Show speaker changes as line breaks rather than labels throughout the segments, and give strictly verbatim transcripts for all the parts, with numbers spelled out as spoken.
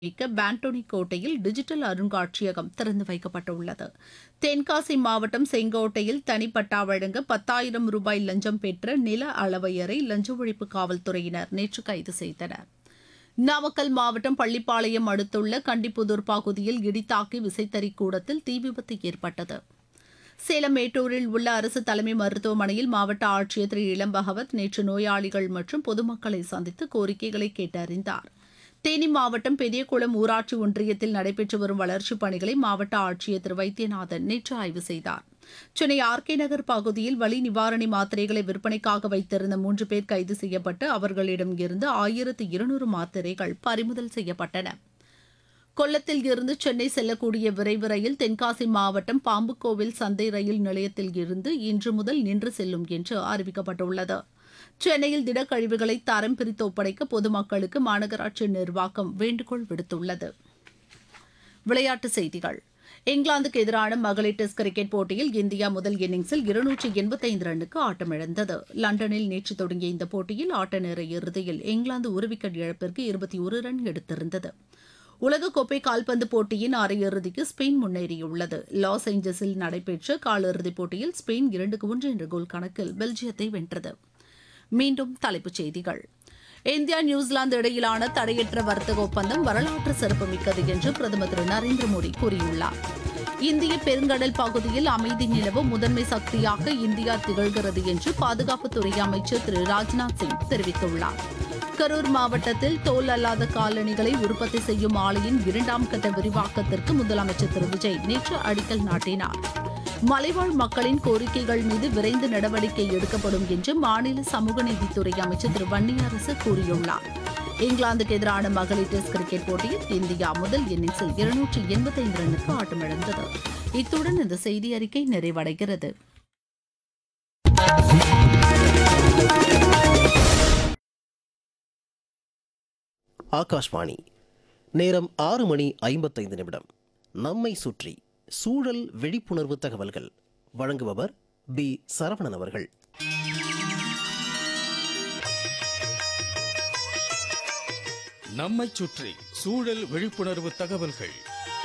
மிக்க பாண்டோனி கோட்டையில் டிஜிட்டல் அருங்காட்சியகம் திறந்து வைக்கப்பட்டுள்ளது. தென்காசி மாவட்டம் செங்கோட்டையில் தனிப்பட்டா வழங்க பத்தாயிரம் ரூபாய் லஞ்சம் பெற்ற நில அளவையரை லஞ்ச ஒழிப்பு காவல்துறையினர் நேற்று கைது செய்தனர். நாமக்கல் மாவட்டம் பள்ளிப்பாளையம் அடுத்துள்ள கண்டிப்புதூர் பகுதியில் இடித்தாக்கி விசைத்தறி கூடத்தில் தீ விபத்து ஏற்பட்டது. சேலம் மேட்டூரில் உள்ள அரசு தலைமை மருத்துவமனையில் மாவட்ட ஆட்சியர் திரு இளம்பகவத் நேற்று நோயாளிகள் மற்றும் பொதுமக்களை சந்தித்து கோரிக்கைகளை கேட்டறிந்தார். தேனி மாவட்டம் பெரியகுளம் ஊராட்சி ஒன்றியத்தில் நடைபெற்று வரும் வளர்ச்சிப் பணிகளை மாவட்ட ஆட்சியர் திரு வைத்தியநாதன் நேற்று ஆய்வு செய்தார். சென்னை ஆர் கே நகர் பகுதியில் வலி நிவாரணி மாத்திரைகளை விற்பனைக்காக வைத்திருந்த மூன்று பேர் கைது செய்யப்பட்டு அவர்களிடம் இருந்து ஆயிரத்து இருநூறு மாத்திரைகள் பறிமுதல் செய்யப்பட்டன. கொல்லத்தில் இருந்து சென்னை செல்லக்கூடிய விரைவு ரயில் தென்காசி மாவட்டம் பாம்புக்கோவில் சந்தை ரயில் நிலையத்தில் இருந்து இன்று முதல் நின்று செல்லும் என்று அறிவிக்கப்பட்டுள்ளது. சென்னையில் திடக்கழிவுகளை தரம் பிரித்து ஒப்படைக்க பொதுமக்களுக்கு மாநகராட்சி நிர்வாகம் வேண்டுகோள் விடுத்துள்ளது. விளையாட்டுச் செய்திகள். இங்கிலாந்துக்கு எதிரான மகளிர் டெஸ்ட் கிரிக்கெட் போட்டியில் இந்தியா முதல் இன்னிங்ஸில் இருநூற்று எண்பத்தைந்து ரன்னுக்கு ஆட்டமிழந்தது. லண்டனில் நேற்று தொடங்கிய இந்த போட்டியில் ஆட்ட நேர இறுதியில் இங்கிலாந்து ஒரு விக்கெட் இழப்பிற்கு இருபத்தி ஒரு ரன் எடுத்திருந்தது. உலகக்கோப்பை கால்பந்து போட்டியின் அரையிறுதிக்கு ஸ்பெயின் முன்னேறியுள்ளது. லாஸ் ஏஞ்சல்ஸில் நடைபெற்ற காலிறுதிப் போட்டியில் ஸ்பெயின் இரண்டுக்கு ஒன்று என்ற கோல் கணக்கில் பெல்ஜியத்தை வென்றது. மீண்டும் தலைப்புச் செய்திகள். இந்தியா நியூசிலாந்து இடையிலான தடையற்ற வர்த்தக ஒப்பந்தம் வரலாற்று சிறப்புமிக்கது என்று பிரதமர் திரு நரேந்திர மோடி கூறியுள்ளார். இந்திய பெருங்கடல் பகுதியில் அமைதி நிலவ முதன்மை சக்தியாக இந்தியா திகழ்கிறது என்று பாதுகாப்புத்துறை அமைச்சர் திரு ராஜ்நாத் சிங் தெரிவித்துள்ளார். கரூர் மாவட்டத்தில் தோல் அல்லாத காலணிகளை உற்பத்தி செய்யும் ஆலையின் இரண்டாம் கட்ட விரிவாக்கத்திற்கு முதலமைச்சர் திரு விஜய் நேற்று அடிக்கல் நாட்டினார். மலைவாழ் மக்களின் கோரிக்கைகள் மீது விரைந்து நடவடிக்கை எடுக்கப்படும் என்று மாநில சமூக நீதித்துறை அமைச்சர் திரு வன்னியரசு கூறியுள்ளார். இங்கிலாந்துக்கு எதிரான மகளிர் டெஸ்ட் கிரிக்கெட் போட்டியில் இந்தியா முதல் இன்னிங்ஸில் இருநூற்று எண்பத்தைந்து ரன்னுக்கு ஆட்டமிழந்தது. இத்துடன் இந்த செய்தி அறிக்கை நிறைவடைகிறது.
ஆகாஷ்வாணி. நேரம் ஆறு மணி ஐம்பத்தைந்து நிமிடம். நம்மை சுற்றி சூழல் விழிப்புணர்வு தகவல்கள் வழங்குபவர் பி சரவணன் அவர்கள்.
நம்மை சுற்றி சூழல் விழிப்புணர்வு தகவல்கள்.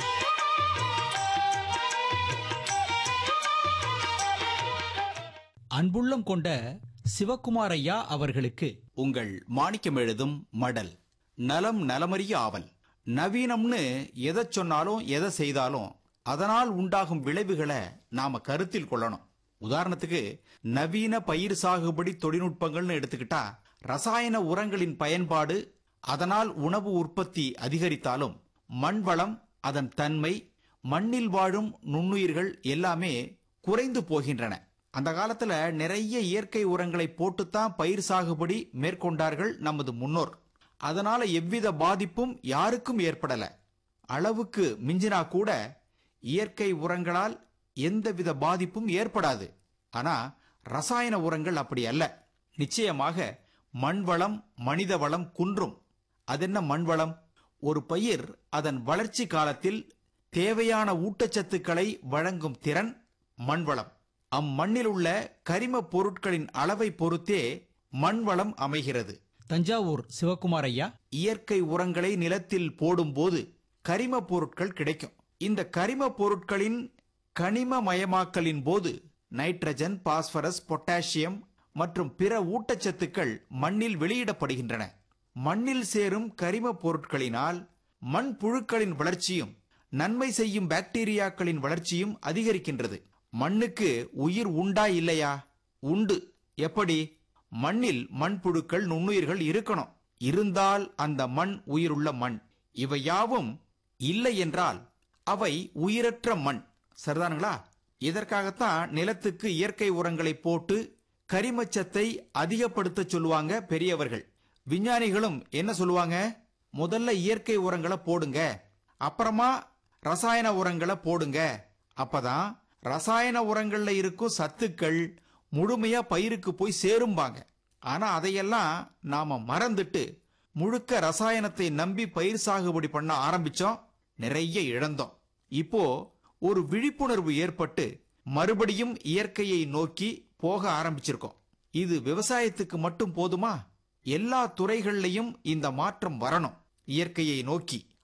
அன்புள்ளம் கொண்ட சிவக்குமாரையா அவர்களுக்கு
உங்கள் மாணிக்கம் எழுதும் மடல். நலம் நலமறிய ஆவல். நவீனம்னு எதை சொன்னாலும் எதை செய்தாலும் அதனால் உண்டாகும் விளைவுகளை நாம கருத்தில் கொள்ளணும். உதாரணத்துக்கு நவீன பயிர் சாகுபடி தொழில்நுட்பங்கள்னு எடுத்துக்கிட்டா ரசாயன உரங்களின் பயன்பாடு அதனால் உணவு உற்பத்தி அதிகரித்தாலும் மண் வளம், அதன் தன்மை, மண்ணில் வாழும் நுண்ணுயிர்கள் எல்லாமே குறைந்து போகின்றன. அந்த காலத்துல நிறைய இயற்கை உரங்களை போட்டுத்தான் பயிர் சாகுபடி மேற்கொண்டார்கள் நமது முன்னோர். அதனால எவ்வித பாதிப்பும் யாருக்கும் ஏற்படல. அளவுக்கு மிஞ்சினா கூட இயற்கை உரங்களால் எந்தவித பாதிப்பும் ஏற்படாது. ஆனா ரசாயன உரங்கள் அப்படி அல்ல. நிச்சயமாக மண் வளம், மனித வளம் குன்றும். அதென்ன மண் வளம்? ஒரு பயிர் அதன் வளர்ச்சி காலத்தில் தேவையான ஊட்டச்சத்துக்களை வழங்கும் திறன் மண் வளம். அம்மண்ணில் உள்ள கரிம பொருட்களின் அளவை பொறுத்தே மண் வளம் அமைகிறது.
தஞ்சாவூர் சிவக்குமாரையா,
இயற்கை உரங்களை நிலத்தில் போடும்போது கரிம பொருட்கள் கிடைக்கும். இந்த கரிம பொருட்களின் கனிமமயமாக்கலின் போது நைட்ரஜன், பாஸ்பரஸ், பொட்டாசியம் மற்றும் பிற ஊட்டச்சத்துக்கள் மண்ணில் வெளியிடப்படுகின்றன. மண்ணில் சேரும் கரிம பொருட்களினால் மண் புழுக்களின் வளர்ச்சியும் நன்மை செய்யும் பாக்டீரியாக்களின் வளர்ச்சியும் அதிகரிக்கின்றது. மண்ணுக்கு உயிர் உண்டா இல்லையா? உண்டு. எப்படி? மண்ணில் மண்புழுக்கள், நுண்ணுயிர்கள் இருக்கணும். இருந்தால் அந்த மண் உயிருள்ள மண். இவை யாவும் இல்லை என்றால் அவை உயிரற்ற மண். சரிதானுங்களா? இதற்காகத்தான் நிலத்துக்கு இயற்கை உரங்களை போட்டு கரிமச்சத்தை அதிகப்படுத்த சொல்லுவாங்க பெரியவர்கள். விஞ்ஞானிகளும் என்ன சொல்லுவாங்க? முதல்ல இயற்கை உரங்களை போடுங்க, அப்புறமா ரசாயன உரங்களை போடுங்க. அப்பதான் ரசாயன உரங்கள்ல இருக்கும் சத்துக்கள் முழுமையா பயிருக்கு போய் சேரும்பாங்க. ஆனா அதையெல்லாம் நாம மறந்துட்டு முழுக்க ரசாயனத்தை நம்பி பயிர் சாகுபடி பண்ண ஆரம்பிச்சோம். நிறைய இழந்தோம். இப்போ ஒரு விழிப்புணர்வு ஏற்பட்டு மறுபடியும் இயற்கையை நோக்கி போக ஆரம்பிச்சிருக்கோம். இது விவசாயத்துக்கு மட்டும் போதுமா? எல்லா துறைகள்லையும் இந்த மாற்றம் வரணும். இயற்கையை நோக்கி